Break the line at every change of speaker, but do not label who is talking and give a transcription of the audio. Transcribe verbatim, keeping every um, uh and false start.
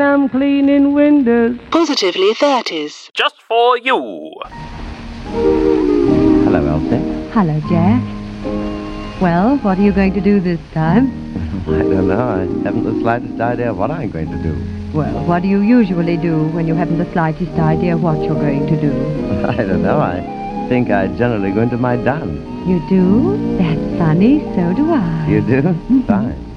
I'm cleaning windows.
Positively thirties.
Just for you.
Hello, Elsie.
Hello, Jack. Well, what are you going to do this time?
I don't know. I haven't the slightest idea what I'm going to do.
Well, what do you usually do when you haven't the slightest idea what you're going to do?
I don't know. I think I generally go into my dance.
You do? That's funny. So do I.
You do? Fine.